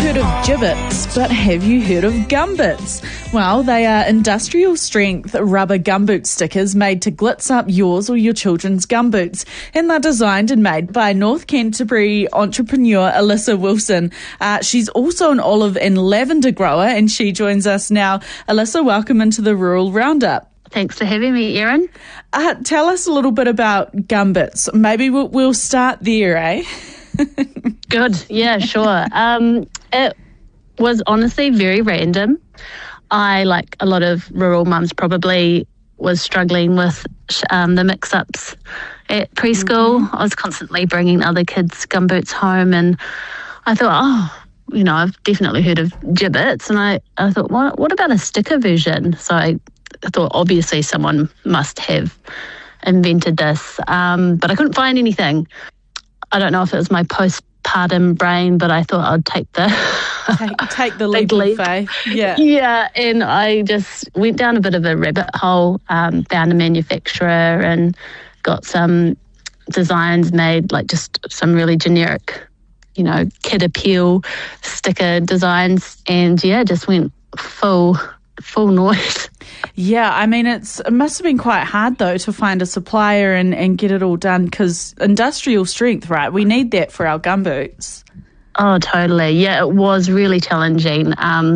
heard of Jibbitz, but have you heard of Gumboots? Well, they are industrial strength rubber gumboot stickers made to glitz up yours or your children's gumboots. And they're designed and made by North Canterbury entrepreneur Alyssa Wilson. She's also an olive and lavender grower, and she joins us now. Alyssa, welcome into the Rural Roundup. Thanks for having me, Erin. Tell us a little bit about Gumboots. Maybe we'll start there, eh? Good. Yeah, sure. It was honestly very random. I, like a lot of rural mums, probably was struggling with the mix-ups at preschool. I was constantly bringing other kids' gumboots home, and I thought, I've definitely heard of Jibbitz, and I thought, what about a sticker version? So I thought obviously someone must have invented this, but I couldn't find anything. I don't know if it was my postpartum brain, but I thought I'd take the take the leap of faith. Yeah, and I just went down a bit of a rabbit hole, found a manufacturer and got some designs made, like just some really generic, kid appeal sticker designs, and just went full noise. Yeah, I mean, it must have been quite hard, though, to find a supplier and get it all done, because industrial strength, right? We need that for our gumboots. Oh, totally. Yeah, it was really challenging.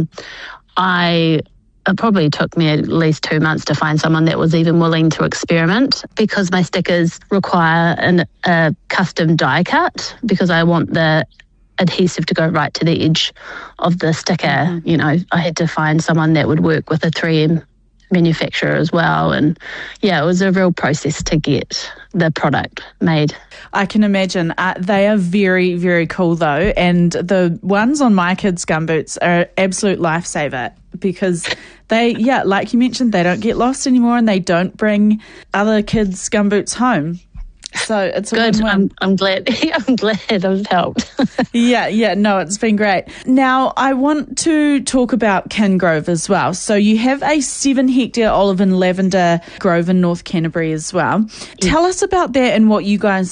It probably took me at least 2 months to find someone that was even willing to experiment, because my stickers require a custom die cut, because I want the adhesive to go right to the edge of the sticker. Mm-hmm. I had to find someone that would work with a 3M manufacturer as well, and it was a real process to get the product made. I can imagine. They are very, very cool though, and the ones on my kids' gumboots are absolute lifesaver, because they, like you mentioned, they don't get lost anymore, and they don't bring other kids' gumboots home. So it's a good. win-win. I'm glad. I'm glad I've helped. No, it's been great. Now I want to talk about Kingrove as well. So you have a 7-hectare olive and lavender grove in North Canterbury as well. Tell us about that and what you guys